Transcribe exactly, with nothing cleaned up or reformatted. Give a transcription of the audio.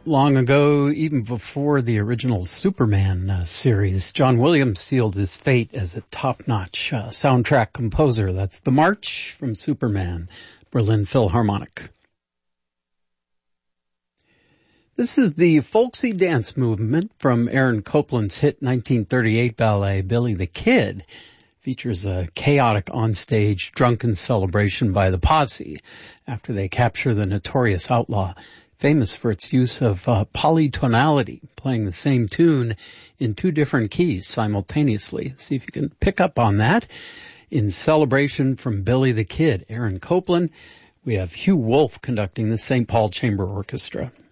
long ago, even before the original Superman uh, series, John Williams sealed his fate as a top-notch uh, soundtrack composer. That's The March from Superman, Berlin Philharmonic. This is the folksy dance movement from Aaron Copland's hit nineteen thirty-eight ballet, Billy the Kid. Features a chaotic onstage drunken celebration by the posse after they capture the notorious outlaw, famous for its use of uh, polytonality, playing the same tune in two different keys simultaneously. See if you can pick up on that. In celebration from Billy the Kid, Aaron Copland, we have Hugh Wolf conducting the Saint Paul Chamber Orchestra.